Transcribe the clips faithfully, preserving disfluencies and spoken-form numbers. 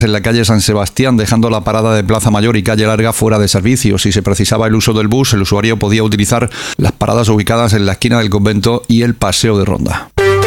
en la calle San Sebastián, dejando la parada de Plaza Mayor y Calle Larga fuera de servicio. Si se precisaba el uso del bus, el usuario podía utilizar las paradas ubicadas en la esquina del convento y el Paseo de Ronda.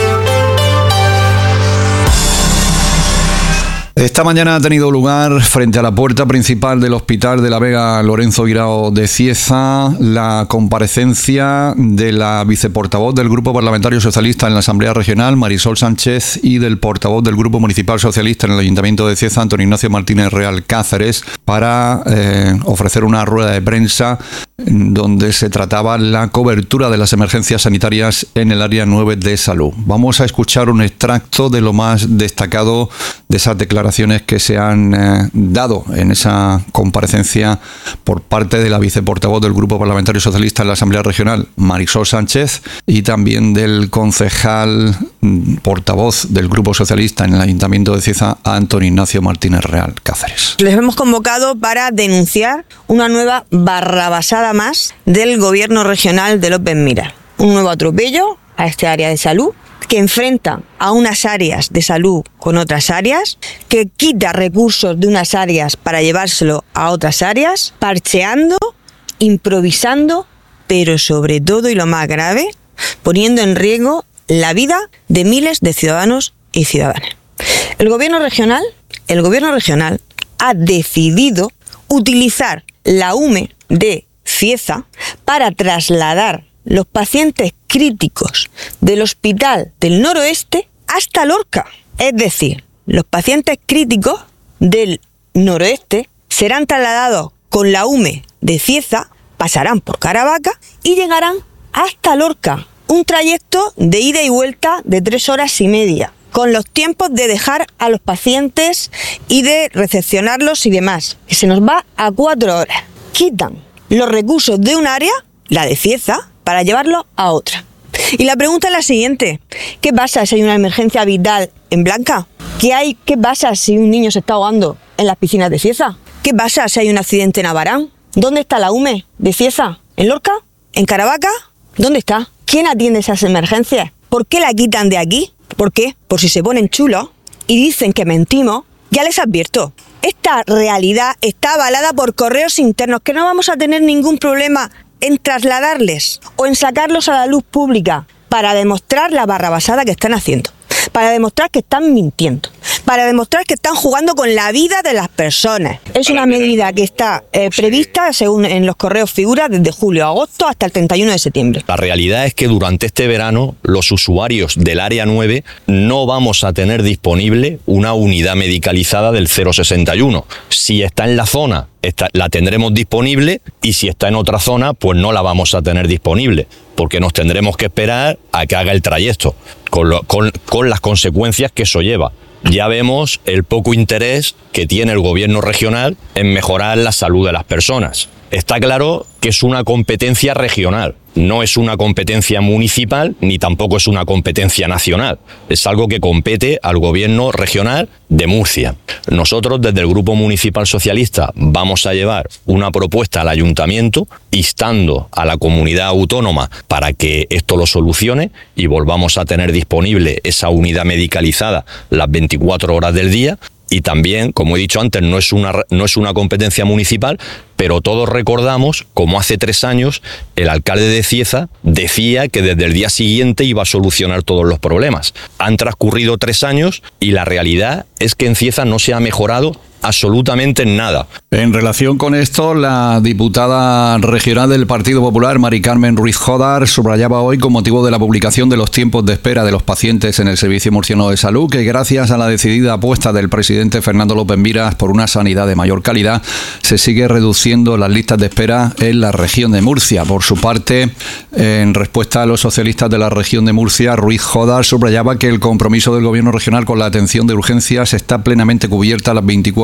Esta mañana ha tenido lugar, frente a la puerta principal del Hospital de la Vega Lorenzo Guirao de Cieza, la comparecencia de la viceportavoz del Grupo Parlamentario Socialista en la Asamblea Regional, Marisol Sánchez, y del portavoz del Grupo Municipal Socialista en el Ayuntamiento de Cieza, Antonio Ignacio Martínez Real Cáceres, para eh, ofrecer una rueda de prensa donde se trataba la cobertura de las emergencias sanitarias en el área nueve de salud. Vamos a escuchar un extracto de lo más destacado de esas declaraciones que se han eh, dado en esa comparecencia por parte de la viceportavoz del Grupo Parlamentario Socialista en la Asamblea Regional, Marisol Sánchez, y también del concejal mm, portavoz del Grupo Socialista en el Ayuntamiento de Cieza, Antonio Ignacio Martínez Real Cáceres. Les hemos convocado para denunciar una nueva barrabasada más del Gobierno regional de López Miras. Un nuevo atropello a este área de salud, que enfrenta a unas áreas de salud con otras áreas, que quita recursos de unas áreas para llevárselo a otras áreas, parcheando, improvisando, pero sobre todo, y lo más grave, poniendo en riesgo la vida de miles de ciudadanos y ciudadanas. El gobierno regional, el gobierno regional ha decidido utilizar la U M E de Cieza para trasladar los pacientes críticos del Hospital del Noroeste hasta Lorca. Es decir, los pacientes críticos del Noroeste serán trasladados con la U M E de Cieza, pasarán por Caravaca y llegarán hasta Lorca. Un trayecto de ida y vuelta de tres horas y media, con los tiempos de dejar a los pacientes y de recepcionarlos y demás, que se nos va a cuatro horas. Quitan los recursos de un área, la de Cieza, para llevarlo a otra. Y la pregunta es la siguiente: ¿qué pasa si hay una emergencia vital en Blanca? ¿Qué hay? ¿Qué pasa si un niño se está ahogando en las piscinas de Cieza? ¿Qué pasa si hay un accidente en Abarán? ¿Dónde está la U M E de Cieza? ¿En Lorca? ¿En Caravaca? ¿Dónde está? ¿Quién atiende esas emergencias? ¿Por qué la quitan de aquí? ¿Por qué? Por si se ponen chulos y dicen que mentimos. Ya les advierto, esta realidad está avalada por correos internos, que no vamos a tener ningún problema en trasladarles o en sacarlos a la luz pública para demostrar la barrabasada que están haciendo, para demostrar que están mintiendo, para demostrar que están jugando con la vida de las personas. Es una medida que está eh, prevista, según en los correos figura, desde julio a agosto hasta el treinta y uno de septiembre. La realidad es que durante este verano los usuarios del área nueve no vamos a tener disponible una unidad medicalizada del cero sesenta y uno. Si está en la zona, esta, la tendremos disponible, y si está en otra zona, pues no la vamos a tener disponible, porque nos tendremos que esperar a que haga el trayecto, con, lo, con, con las consecuencias que eso lleva. Ya vemos el poco interés que tiene el gobierno regional en mejorar la salud de las personas. Está claro que es una competencia regional, no es una competencia municipal ni tampoco es una competencia nacional. Es algo que compete al gobierno regional de Murcia. Nosotros desde el Grupo Municipal Socialista vamos a llevar una propuesta al ayuntamiento instando a la comunidad autónoma para que esto lo solucione y volvamos a tener disponible esa unidad medicalizada las veinticuatro horas del día. Y también, como he dicho antes, no es una, no es una competencia municipal, pero todos recordamos como hace tres años el alcalde de Cieza decía que desde el día siguiente iba a solucionar todos los problemas. Han transcurrido tres años y la realidad es que en Cieza no se ha mejorado absolutamente nada. En relación con esto, la diputada regional del Partido Popular, Mari Carmen Ruiz Jodar, subrayaba hoy, con motivo de la publicación de los tiempos de espera de los pacientes en el Servicio Murciano de Salud, que gracias a la decidida apuesta del presidente Fernando López Miras por una sanidad de mayor calidad, se sigue reduciendo las listas de espera en la región de Murcia. Por su parte, en respuesta a los socialistas de la región de Murcia, Ruiz Jodar subrayaba que el compromiso del gobierno regional con la atención de urgencias está plenamente cubierta a las veinticuatro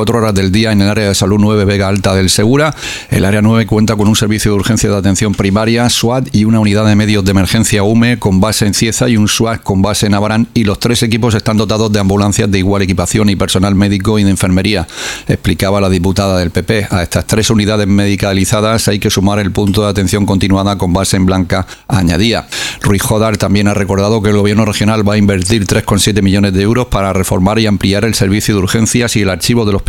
veinticuatro horas del día en el área de salud nueve Vega Alta del Segura. El área nueve cuenta con un servicio de urgencia de atención primaria, SWAT, y una unidad de medios de emergencia U M E con base en Cieza y un SWAT con base en Abarán, y los tres equipos están dotados de ambulancias de igual equipación y personal médico y de enfermería, explicaba la diputada del P P. A estas tres unidades medicalizadas hay que sumar el punto de atención continuada con base en Blanca, añadía. Ruiz Jodar también ha recordado que el gobierno regional va a invertir tres coma siete millones de euros para reformar y ampliar el servicio de urgencias y el archivo de los